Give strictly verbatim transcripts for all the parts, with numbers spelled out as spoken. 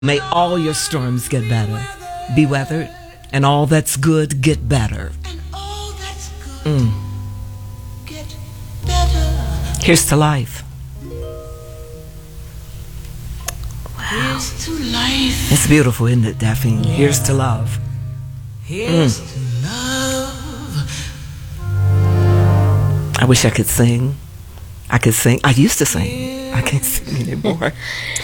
May all your storms get better, be weathered, and all that's good get better. And all that's good Mm. get better. Here's to life. Here's to life. It's beautiful, isn't it, Daphne? Yeah. Here's to love. Here's Mm. to love. I wish I could sing. I could sing. I used to sing. I can't sing anymore.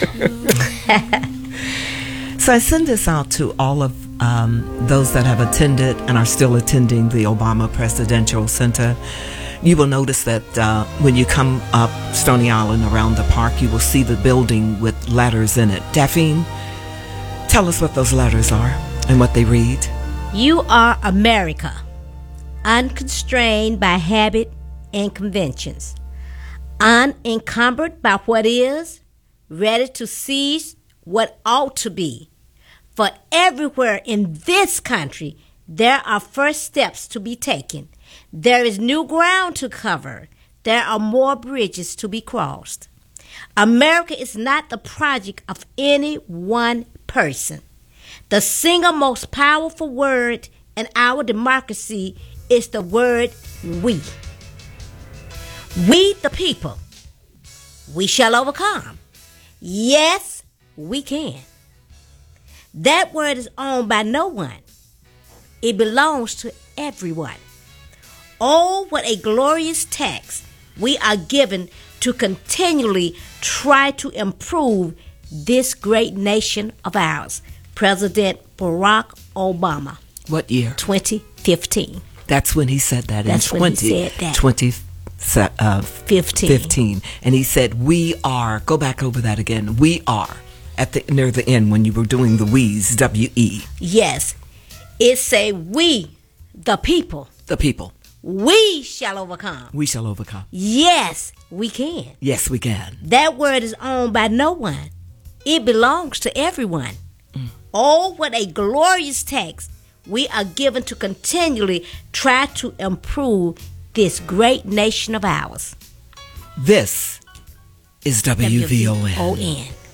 So I send this out to all of um, those that have attended and are still attending the Obama Presidential Center. You will notice that uh, when you come up Stony Island around the park, you will see the building with letters in it. Daphne, tell us what those letters are and what they read. You are America, unconstrained by habit and conventions, unencumbered by what is, ready to seize what ought to be. For everywhere in this country, there are first steps to be taken. There is new ground to cover. There are more bridges to be crossed. America is not the project of any one person. The single most powerful word in our democracy is the word we. We the people. We shall overcome. Yes, we can. That word is owned by no one. It belongs to everyone. Oh, what a glorious task we are given to continually try to improve this great nation of ours. President Barack Obama. What year? twenty fifteen. That's when he said that. That's in when he twenty, said that. twenty uh, fifteen. fifteen. And he said, we are, go back over that again, we are, at the near the end when you were doing the we's, W E. Yes. It say we, the people. The people. We shall overcome. We shall overcome. Yes, we can. Yes, we can. That word is owned by no one. It belongs to everyone. Mm. Oh, what a glorious task we are given to continually try to improve this great nation of ours. This is W V O N. W V O N.